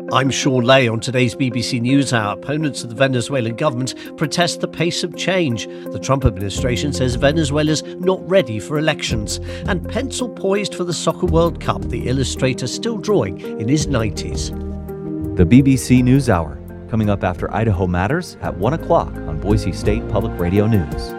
I'm Sean Lay. On today's BBC NewsHour, opponents of the Venezuelan government protest the pace of change. The Trump administration says Venezuela's not ready for elections. And pencil poised for the Soccer World Cup, the illustrator still drawing in his 90s. The BBC NewsHour, coming up after Idaho Matters at 1 o'clock on Boise State Public Radio News.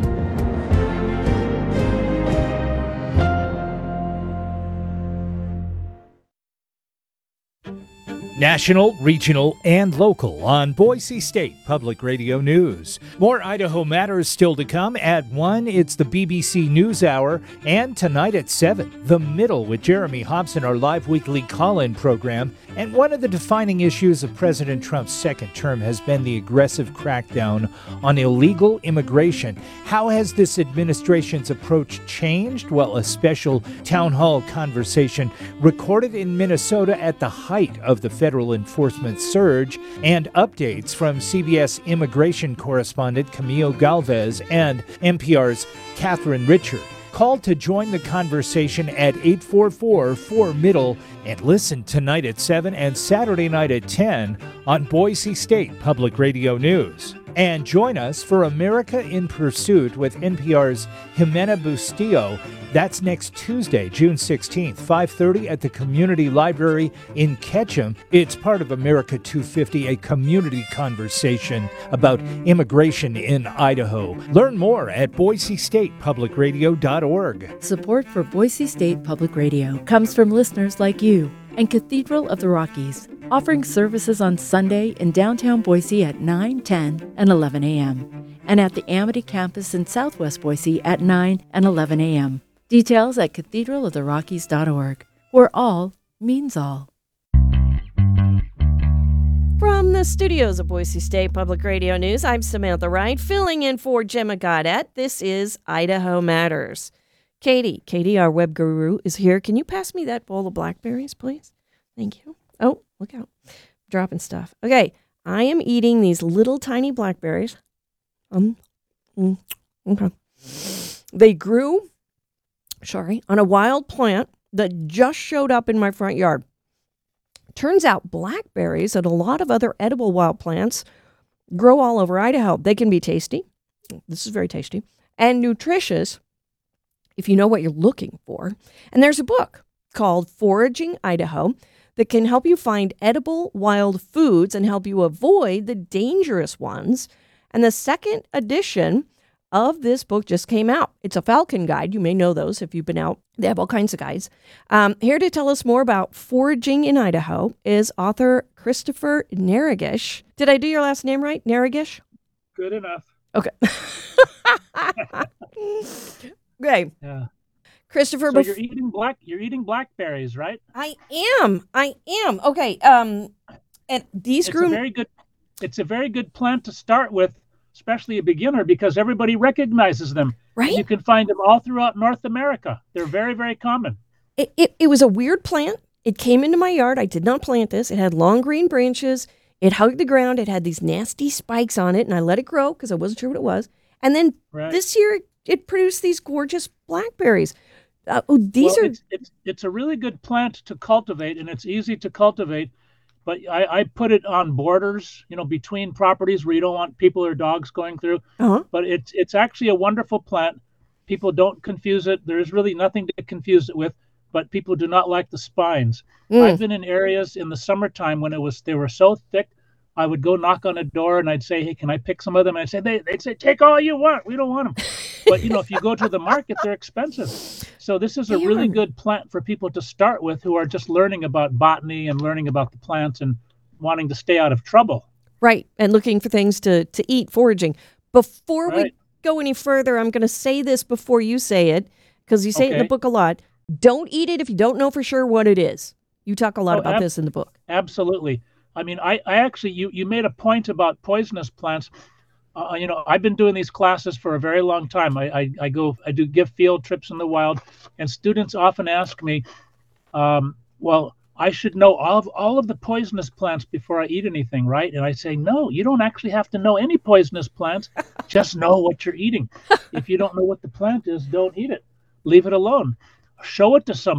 National, regional, and local on Boise State Public Radio News. More Idaho Matters still to come. At 1, it's the BBC NewsHour, and tonight at 7, The Middle with Jeremy Hobson, our live weekly call-in program. And one of the defining issues of President Trump's second term has been the aggressive crackdown on illegal immigration. How has this administration's approach changed? Well, a special town hall conversation recorded in Minnesota at the height of the federal enforcement surge, and updates from CBS immigration correspondent Camille Galvez and NPR's Catherine Richard. Call to join the conversation at 844-4MIDDLE and listen tonight at 7 and Saturday night at 10 on Boise State Public Radio News. And join us for America in Pursuit with NPR's Jimena Bustillo. That's next Tuesday, June 16th, 5:30 at the Community Library in Ketchum. It's part of America 250, a community conversation about immigration in Idaho. Learn more at boisestatepublicradio.org. Support for Boise State Public Radio comes from listeners like you and Cathedral of the Rockies, offering services on Sunday in downtown Boise at 9, 10, and 11 a.m., and at the Amity campus in southwest Boise at 9 and 11 a.m. Details at cathedraloftherockies.org, where all means all. From the studios of Boise State Public Radio News, I'm Samantha Wright, filling in for Gemma Gaudette. This is Idaho Matters. Katie, our web guru, is here. Can you pass me that bowl of blackberries, please? Thank you. Oh, look out. Dropping stuff. Okay, I am eating these little tiny blackberries. Okay. They grew, on a wild plant that just showed up in my front yard. Turns out blackberries and a lot of other edible wild plants grow all over Idaho. They can be tasty. This is very tasty. And nutritious, if you know what you're looking for. And there's a book called Foraging Idaho that can help you find edible wild foods and help you avoid the dangerous ones. And the second edition of this book just came out. It's a Falcon guide. You may know those if you've been out. They have all kinds of guides. Here to tell us more about foraging in Idaho is author Christopher Narragish. Did I do your last name right? Narragish? Good enough. Okay. Okay. Yeah. Christopher, so you're eating blackberries, right? I am. Okay. And these grew. It's a very good plant to start with, especially a beginner, because everybody recognizes them. Right. You can find them all throughout North America. They're very, very common. It was a weird plant. It came into my yard. I did not plant this. It had long green branches. It hugged the ground. It had these nasty spikes on it, and I let it grow because I wasn't sure what it was. And then This year, it produced these gorgeous blackberries. It's a really good plant to cultivate, and it's easy to cultivate. But I put it on borders, between properties where you don't want people or dogs going through. Uh-huh. But it's actually a wonderful plant. People don't confuse it. There's really nothing to confuse it with. But people do not like the spines. I've been in areas in the summertime when they were so thick. I would go knock on a door and I'd say, "Hey, can I pick some of them?" And I'd say, they'd say, "Take all you want. We don't want them." But if you go to the market, they're expensive. So this is a really good plant for people to start with who are just learning about botany and learning about the plants and wanting to stay out of trouble. Right, and looking for things to eat, foraging. Before we go any further, I'm going to say this before you say it, because you say it in the book a lot. Don't eat it if you don't know for sure what it is. You talk a lot about this in the book. Absolutely. I mean, I actually, you made a point about poisonous plants. I've been doing these classes for a very long time. I do give field trips in the wild, and students often ask me, well, I should know all of the poisonous plants before I eat anything, right? And I say, no, you don't actually have to know any poisonous plants. Just know what you're eating. If you don't know what the plant is, don't eat it. Leave it alone. Show it to somebody.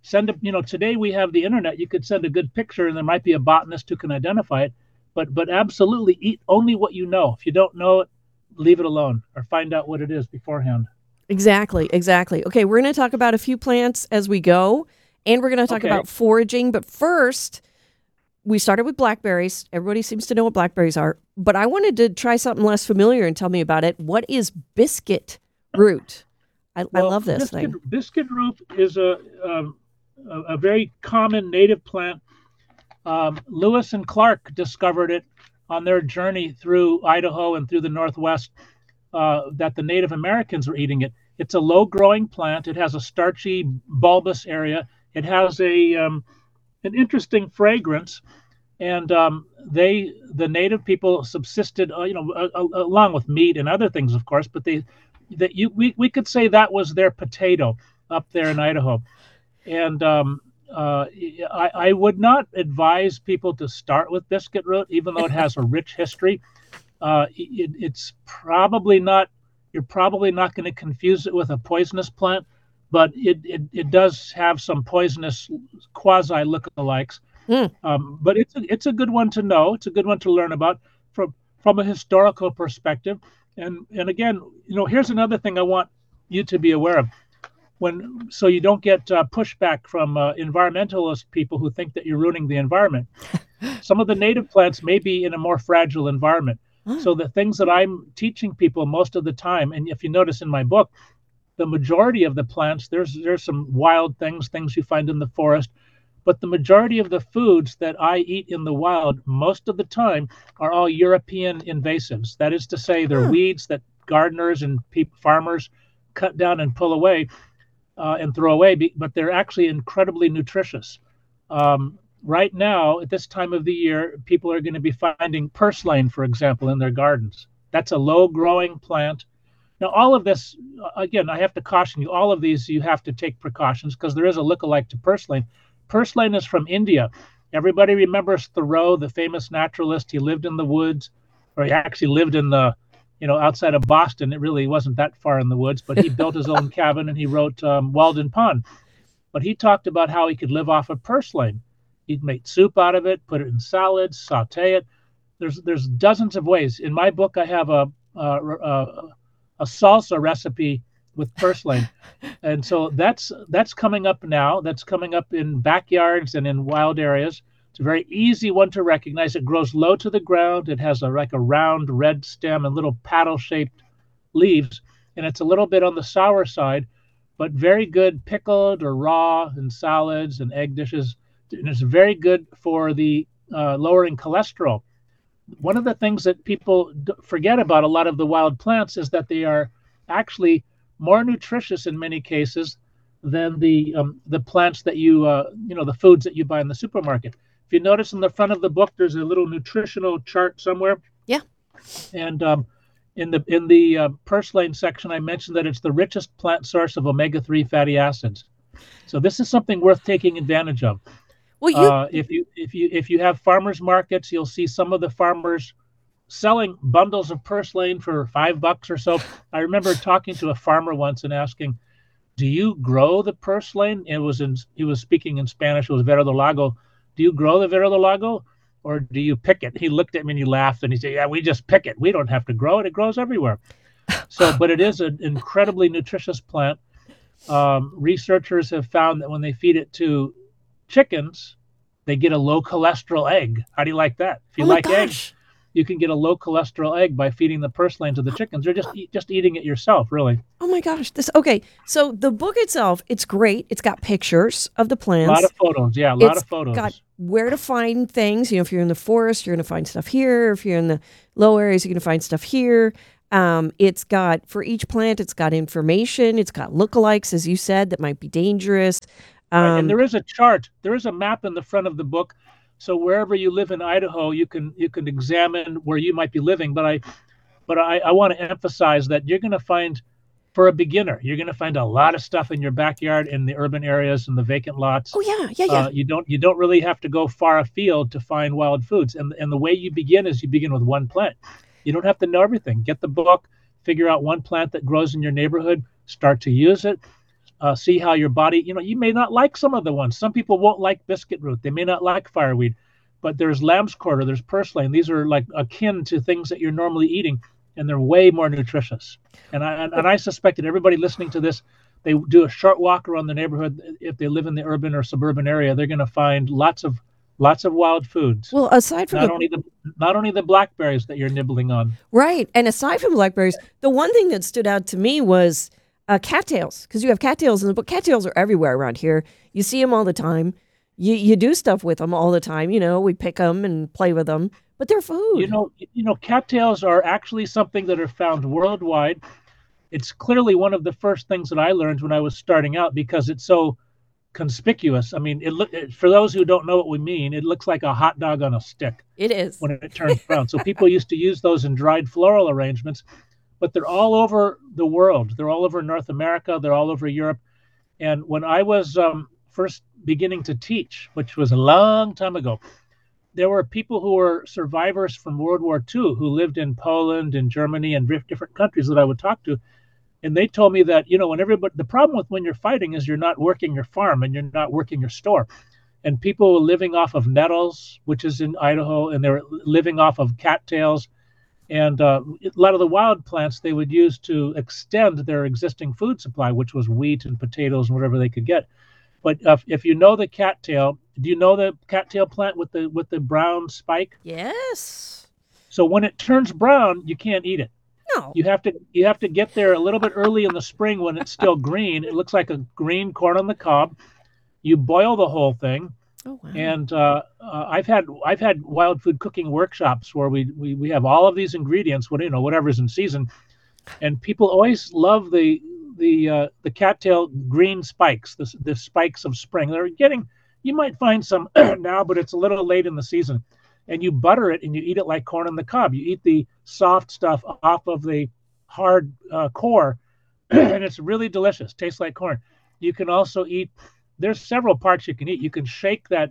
today we have the internet. You could send a good picture and there might be a botanist who can identify it, but absolutely eat only what you know. If you don't know it, leave it alone or find out what it is beforehand. Exactly. Okay, we're going to talk about a few plants as we go, and we're going to talk about foraging. But first, we started with blackberries. Everybody seems to know what blackberries are, but I wanted to try something less familiar and tell me about it. What is biscuit root? I love this thing. Biscuit root is a very common native plant. Lewis and Clark discovered it on their journey through Idaho and through the Northwest, that the Native Americans were eating it. It's a low-growing plant. It has a starchy, bulbous area. It has an interesting fragrance, and the native people subsisted, along with meat and other things, of course. But we could say that was their potato up there in Idaho, and I would not advise people to start with biscuit root, even though it has a rich history. It's probably not. You're probably not going to confuse it with a poisonous plant, but it does have some poisonous quasi lookalikes. But it's a good one to know. It's a good one to learn about from a historical perspective. And again, here's another thing I want you to be aware of. So you don't get pushback from environmentalist people who think that you're ruining the environment. Some of the native plants may be in a more fragile environment. So the things that I'm teaching people most of the time, and if you notice in my book, the majority of the plants, there's some wild things you find in the forest, but the majority of the foods that I eat in the wild most of the time are all European invasives. That is to say, they're weeds that gardeners and farmers cut down and pull away and throw away, but they're actually incredibly nutritious. Right now, at this time of the year, people are going to be finding purslane, for example, in their gardens. That's a low-growing plant. Now, all of this, again, I have to caution you, all of these you have to take precautions because there is a lookalike to purslane. Purslane is from India. Everybody remembers Thoreau, the famous naturalist. He lived in the woods, or he actually lived in the, outside of Boston. It really wasn't that far in the woods, but he built his own cabin and he wrote Walden Pond. But he talked about how he could live off of purslane. He'd make soup out of it, put it in salads, saute it. There's dozens of ways. In my book, I have a salsa recipe with purslane, and so that's coming up now. That's coming up in backyards and in wild areas. It's a very easy one to recognize. It grows low to the ground. It has a round red stem and little paddle-shaped leaves, and it's a little bit on the sour side, but very good pickled or raw in salads and egg dishes. And it's very good for the lowering cholesterol. One of the things that people forget about a lot of the wild plants is that they are actually more nutritious in many cases than the plants that the foods that you buy in the supermarket. If you notice in the front of the book, there's a little nutritional chart somewhere. Yeah. And in the purslane section, I mentioned that it's the richest plant source of omega-3 fatty acids. So this is something worth taking advantage of. Well, if you have farmers markets, you'll see some of the farmers selling bundles of purslane for $5 or so. I remember talking to a farmer once and asking, "Do you grow the purslane?" He was speaking in Spanish. It was verdolago. "Do you grow the verdolago, or do you pick it?" He looked at me and he laughed and he said, "Yeah, we just pick it. We don't have to grow it. It grows everywhere." But it is an incredibly nutritious plant. Researchers have found that when they feed it to chickens, they get a low cholesterol egg. How do you like that? If you like eggs, you can get a low cholesterol egg by feeding the purslane to the chickens. You're just eating it yourself, really. Oh my gosh! So the book itself, it's great. It's got pictures of the plants. A lot of photos, yeah, a lot of photos. It's got where to find things. If you're in the forest, you're going to find stuff here. If you're in the low areas, you're going to find stuff here. It's got, for each plant, it's got information. It's got lookalikes, as you said, that might be dangerous. Right, and there is a chart. There is a map in the front of the book. So wherever you live in Idaho, you can examine where you might be living. But I want to emphasize that you're going to find, for a beginner, you're going to find a lot of stuff in your backyard in the urban areas and the vacant lots. Oh yeah. You don't really have to go far afield to find wild foods. And the way you begin is you begin with one plant. You don't have to know everything. Get the book, figure out one plant that grows in your neighborhood, start to use it. see how your body, you may not like some of the ones. Some people won't like biscuit root. They may not like fireweed, but there's lamb's quarter, there's purslane. These are like akin to things that you're normally eating, and they're way more nutritious. And I suspect that everybody listening to this, they do a short walk around the neighborhood. If they live in the urban or suburban area, they're going to find lots of wild foods. Well, aside from not only the blackberries that you're nibbling on. Right. And aside from blackberries, the one thing that stood out to me was cattails, because you have cattails in the book. Cattails are everywhere around here. You see them all the time. You do stuff with them all the time. We pick them and play with them, but they're food. Cattails are actually something that are found worldwide. It's clearly one of the first things that I learned when I was starting out, because it's so conspicuous. I mean, for those who don't know what we mean, it looks like a hot dog on a stick. It is. When it turns brown. So people used to use those in dried floral arrangements, but they're all over the world. They're all over North America. They're all over Europe. And when I was first beginning to teach, which was a long time ago, there were people who were survivors from World War II who lived in Poland and Germany and different countries that I would talk to. And they told me that, the problem with when you're fighting is you're not working your farm and you're not working your store. And people were living off of nettles, which is in Idaho, and they were living off of cattails. And a lot of the wild plants they would use to extend their existing food supply, which was wheat and potatoes and whatever they could get. But if you know the cattail, do you know the cattail plant with the brown spike? Yes. So when it turns brown, you can't eat it. No. You have to get there a little bit early in the spring when it's still green. It looks like a green corn on the cob. You boil the whole thing. Oh, wow. And I've had wild food cooking workshops where we have all of these ingredients, whatever's in season, and people always love the cattail green spikes, the spikes of spring. You might find some now, but it's a little late in the season. And you butter it and you eat it like corn on the cob. You eat the soft stuff off of the hard core, and it's really delicious. Tastes like corn. You can also eat. There's several parts you can eat. You can shake that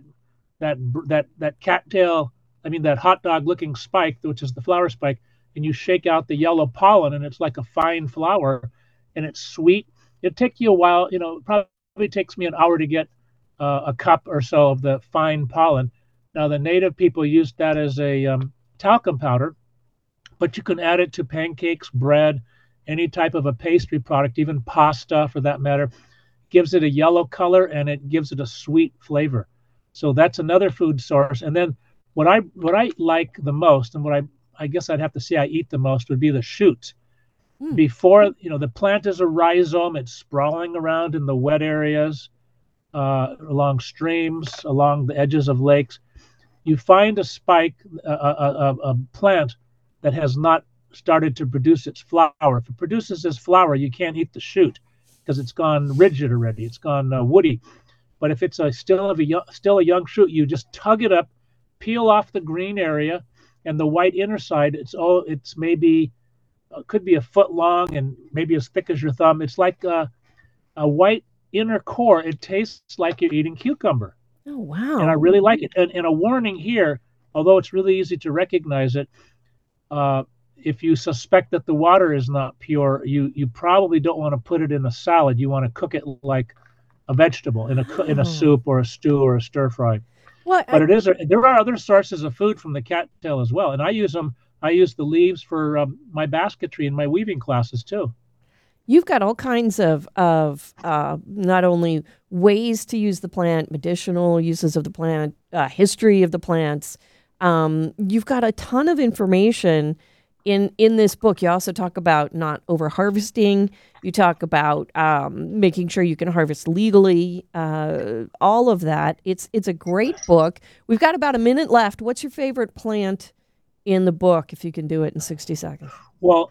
cattail. That hot dog looking spike, which is the flower spike, and you shake out the yellow pollen, and it's like a fine flour, and it's sweet. It takes you a while. It probably takes me an hour to get a cup or so of the fine pollen. Now, the native people used that as a talcum powder, but you can add it to pancakes, bread, any type of a pastry product, even pasta for that matter. Gives it a yellow color and it gives it a sweet flavor. So that's another food source. And then what I like the most, and what I guess I'd have to say I eat the most, would be the shoots. Before, the plant is a rhizome. It's sprawling around in the wet areas, along streams, along the edges of lakes. You find a spike, a plant that has not started to produce its flower. If it produces its flower, you can't eat the shoot because it's gone rigid already. It's gone woody. But if it's still a young shoot, you just tug it up, peel off the green area, and the white inner side. It's maybe could be a foot long and maybe as thick as your thumb. It's like a white inner core. It tastes like you're eating cucumber. Oh, wow. And I really like it. And a warning here, although it's really easy to recognize it, if you suspect that the water is not pure, you probably don't want to put it in a salad. You want to cook it like a vegetable in a soup or a stew or a stir fry. But there are other sources of food from the cattail as well, and I use them. I use the leaves for my basketry in my weaving classes too. You've got all kinds of not only ways to use the plant, medicinal uses of the plant, history of the plants. You've got a ton of information in this book. You also talk about not over harvesting. You talk about making sure you can harvest legally. All of that. It's a great book. We've got about a minute left. What's your favorite plant in the book, if you can do it in 60 seconds? Well.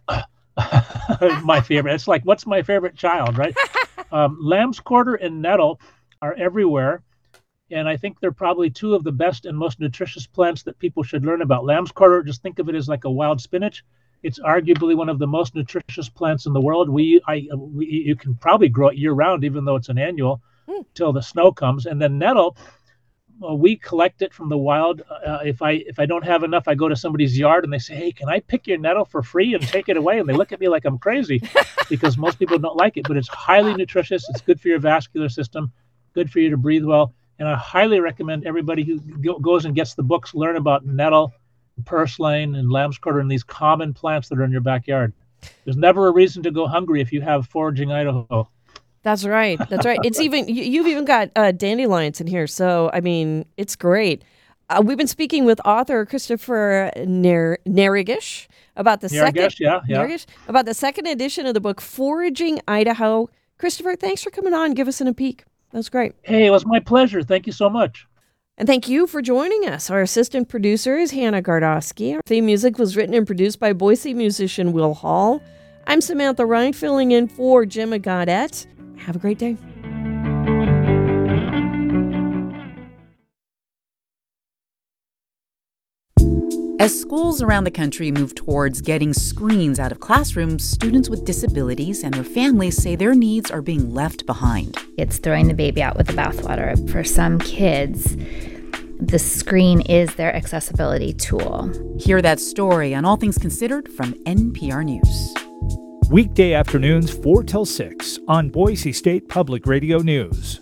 My favorite. It's like, what's my favorite child, right? Lamb's quarter and nettle are everywhere, and I think they're probably two of the best and most nutritious plants that people should learn about. Lamb's quarter, just think of it as like a wild spinach. It's arguably one of the most nutritious plants in the world. You can probably grow it year round, even though it's an annual, till the snow comes. And then nettle, we collect it from the wild. If I don't have enough, I go to somebody's yard and they say, "Hey, can I pick your nettle for free and take it away?" And they look at me like I'm crazy because most people don't like it. But it's highly nutritious. It's good for your vascular system, good for you to breathe well. And I highly recommend everybody who goes and gets the books learn about nettle, purslane, and lamb's quarter, and these common plants that are in your backyard. There's never a reason to go hungry if you have Foraging Idaho. That's right. That's right. It's even you've even got dandelions in here. So, I mean, it's great. We've been speaking with author Christopher Nerigich about the about the second edition of the book Foraging Idaho. Christopher, thanks for coming on. Give us a peek. That was great. Hey, it was my pleasure. Thank you so much. And thank you for joining us. Our assistant producer is Hannah Gardowski. Our theme music was written and produced by Boise musician Will Hall. I'm Samantha Ryan, filling in for Jim Godet. Have a great day. As schools around the country move towards getting screens out of classrooms, students with disabilities and their families say their needs are being left behind. It's throwing the baby out with the bathwater. For some kids, the screen is their accessibility tool. Hear that story on All Things Considered from NPR News. Weekday afternoons 4 till 6 on Boise State Public Radio News.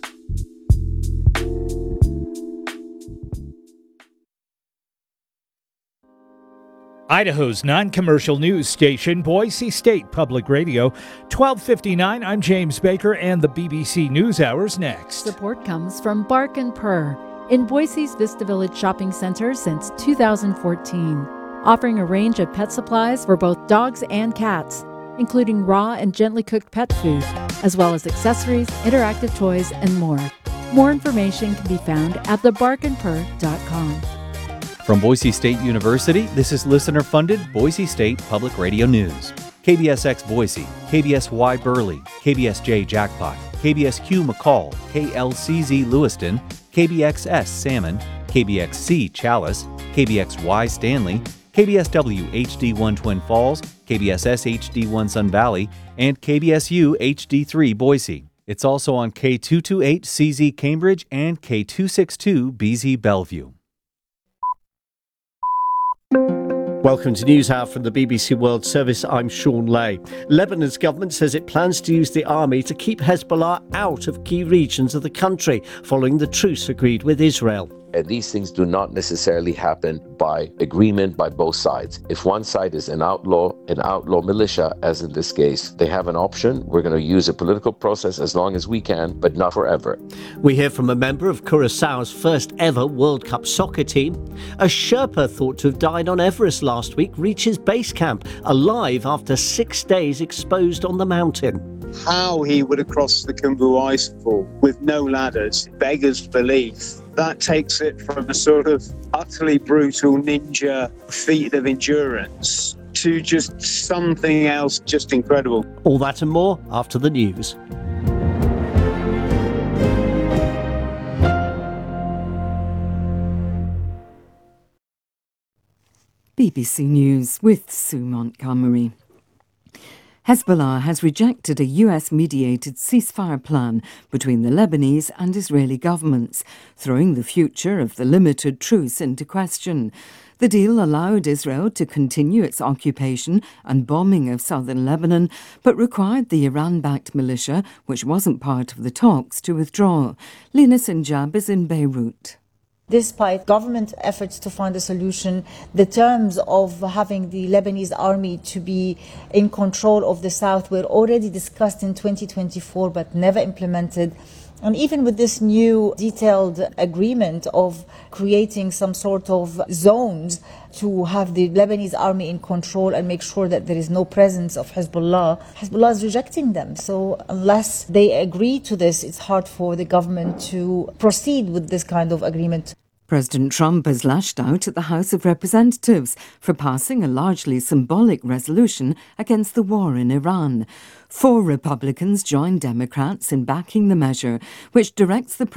Idaho's non-commercial news station, Boise State Public Radio. 12:59, I'm James Baker, and the BBC NewsHour's next. Support comes from Bark and Purr in Boise's Vista Village Shopping Center since 2014, offering a range of pet supplies for both dogs and cats, including raw and gently cooked pet food, as well as accessories, interactive toys, and more. More information can be found at thebarkandpurr.com. From Boise State University, this is listener-funded Boise State Public Radio News. KBSX Boise, KBSY Burley, KBSJ Jackpot, KBSQ McCall, KLCZ Lewiston, KBXS Salmon, KBXC Chalice, KBXY Stanley, KBSW HD1 Twin Falls, KBSS HD1 Sun Valley, and KBSU HD3 Boise. It's also on K228 CZ Cambridge and K262 BZ Bellevue. Welcome to NewsHour from the BBC World Service. I'm Sean Lay. Lebanon's government says it plans to use the army to keep Hezbollah out of key regions of the country following the truce agreed with Israel. And these things do not necessarily happen by agreement by both sides. If one side is an outlaw militia, as in this case, they have an option. We're going to use a political process as long as we can, but not forever. We hear from a member of Curaçao's first ever World Cup soccer team. A Sherpa thought to have died on Everest last week reaches base camp alive after 6 days exposed on the mountain. How he would have crossed the Khumbu Icefall with no ladders beggars belief. That takes it from a sort of utterly brutal ninja feat of endurance to just something else just incredible. All that and more after the news. BBC News with Sue Montgomery. Hezbollah has rejected a US-mediated ceasefire plan between the Lebanese and Israeli governments, throwing the future of the limited truce into question. The deal allowed Israel to continue its occupation and bombing of southern Lebanon, but required the Iran-backed militia, which wasn't part of the talks, to withdraw. Lina Sinjab is in Beirut. Despite government efforts to find a solution, the terms of having the Lebanese army to be in control of the south were already discussed in 2024 but never implemented. And even with this new detailed agreement of creating some sort of zones to have the Lebanese army in control and make sure that there is no presence of Hezbollah is rejecting them. So unless they agree to this, it's hard for the government to proceed with this kind of agreement. President Trump has lashed out at the House of Representatives for passing a largely symbolic resolution against the war in Iran. 4 Republicans joined Democrats in backing the measure, which directs the